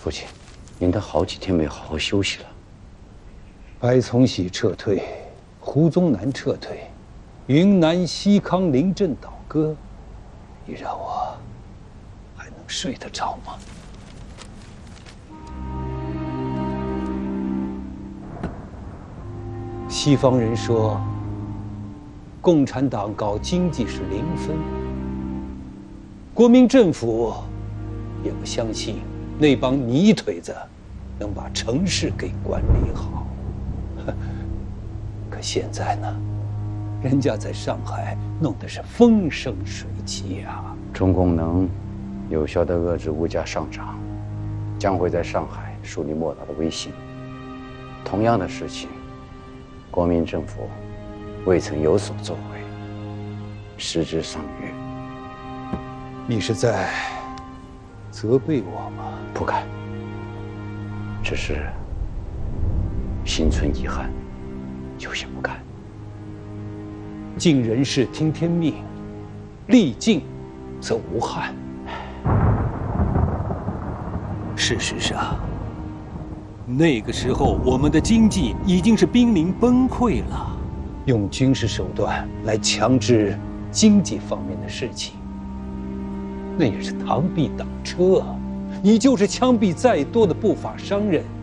父亲，您都好几天没好好休息了。 白崇禧撤退，胡宗南撤退，云南西康临阵倒戈，你让我还能睡得着吗？西方人说，共产党搞经济是零分，国民政府也不相信那帮泥腿子能把城市给管理好。可现在呢，人家在上海弄得是风生水起啊！ 中共能有效地遏制物价上涨，将会在上海树立莫大的威信。同样的事情，国民政府未曾有所作为，失之桑榆。 你是在责备我吗？ 不敢，只是心存遗憾，有些不甘。 尽人事听天命，力尽则无憾。事实上，那个时候我们的经济已经是濒临崩溃了，用军事手段来强制经济方面的事情，那也是螳臂挡车。你就是枪毙再多的不法商人，